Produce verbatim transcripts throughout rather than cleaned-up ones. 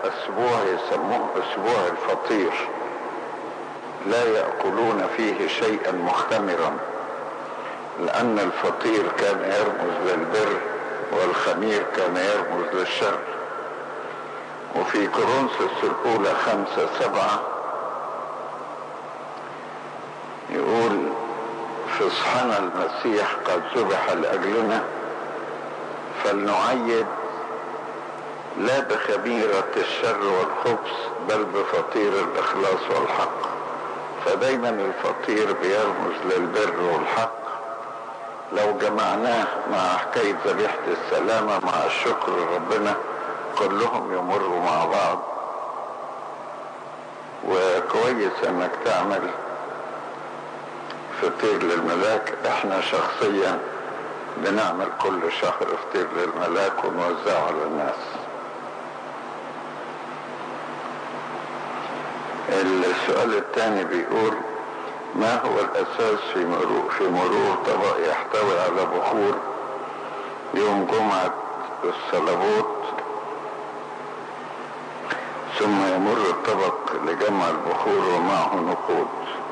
أسبوع يسموه أسبوع الفطير، لا يأكلون فيه شيئا مختمرا، لأن الفطير كان يرمز للبر والخمير كان يرمز للشر. وفي كورنثوس الأولى خمسة سبعة يقول: فصحنا المسيح قد ذبح لأجلنا، فلنعيد لا بخميرة الشر والخبث بل بفطير الإخلاص والحق. فدايما الفطير بيرمز للبر والحق. لو جمعناه مع حكاية ذبيحة السلامة مع الشكر لربنا كلهم يمروا مع بعض. وكويس انك تعمل فطير للملاك. احنا شخصيا بنعمل كل شهر فطير للملاك ونوزعه على الناس. السؤال الثاني بيقول: ما هو الأساس في مرور, في مرور طبق يحتوي على بخور يوم جمعة الصلبوت ثم يمر الطبق لجمع البخور ومعه نقود؟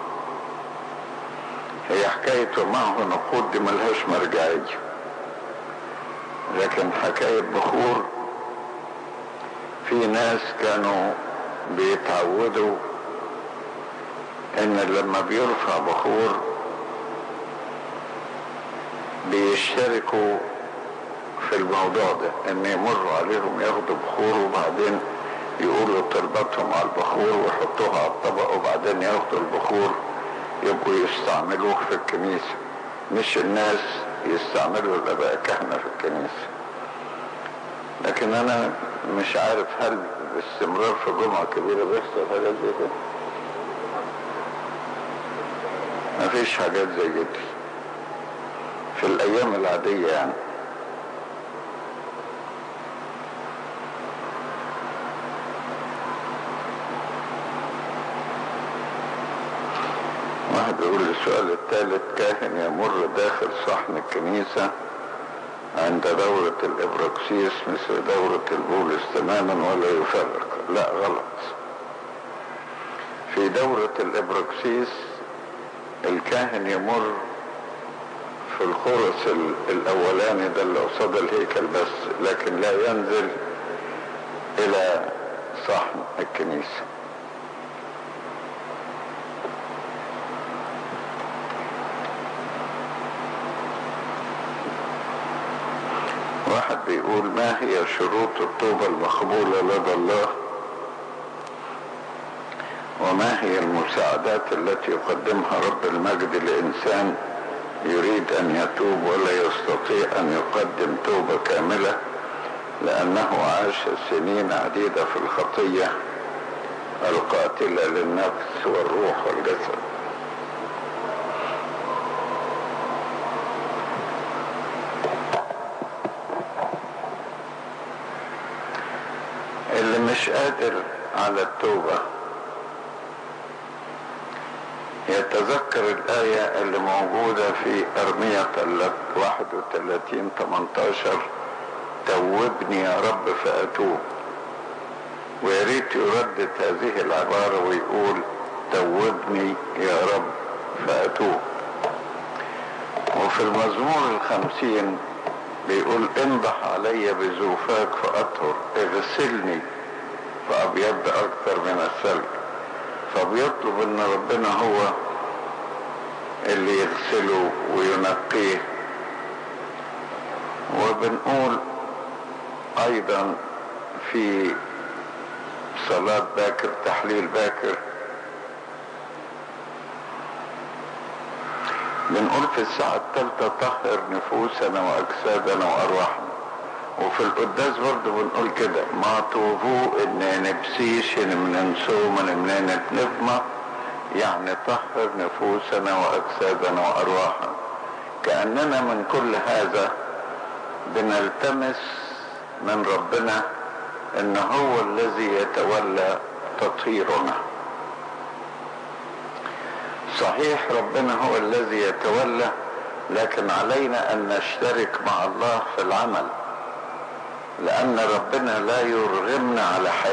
هي حكاية ومعه نقود دي ملهاش مرجعية، لكن حكاية بخور في ناس كانوا بيتعودوا ان لما بيرفع بخور بيشتركوا في الموضوع ده، ان يمروا عليهم ياخدوا بخور وبعدين يقولوا طلباتهم على البخور ويحطوها على الطبق وبعدين ياخدوا البخور يبقوا يستعملوه في الكنيسة، مش الناس يستعملوا الاباء كهنة في الكنيسة. لكن انا مش عارف هل باستمرار في جمعة كبيرة بيحصل حاجات زي كده؟ مفيش حاجات زي كده في الايام العادية يعني. واحد يقول السؤال الثالث: كاهن يمر داخل صحن الكنيسة عند دورة الإبراكسيس مثل دورة البولس تماما ولا يفرق؟ لا، غلط. في دورة الإبراكسيس الكاهن يمر في الخرس الأولاني ده اللي قصاد الهيكل بس، لكن لا ينزل إلى صحن الكنيسة. واحد بيقول: ما هي شروط التوبة المقبولة لدى الله؟ وما هي المساعدات التي يقدمها رب المجد لإنسان يريد أن يتوب ولا يستطيع أن يقدم توبة كاملة لأنه عاش سنين عديدة في الخطية القاتلة للنفس والروح والجسد؟ اللي مش قادر على التوبة يتذكر الآية اللي موجودة في أرمية واحد وثلاثين ثمانية عشر: توبني يا رب فأتوب. وياريت يردد هذه العبارة ويقول: توبني يا رب فأتوب. وفي المزمور الخمسين بيقول: انضح علي بزوفاك فأطهر، اغسلني فأبيض أكثر من الثلج. فبيطلب ان ربنا هو اللي يغسله وينقيه. وبنقول ايضا في صلاة باكر تحليل باكر بنقول في الساعة الثالثة: طهر نفوسنا واجسادنا وارواحنا. وفي القداس برضه بنقول كده: ما طوفوا ان نبسيش من نسوم من نفما، يعني طهر نفوسنا واجسادنا وارواحنا. كأننا من كل هذا بنلتمس من ربنا ان هو الذي يتولى تطهيرنا. صحيح ربنا هو الذي يتولى، لكن علينا ان نشترك مع الله في العمل، لأن ربنا لا يرغمنا على حياة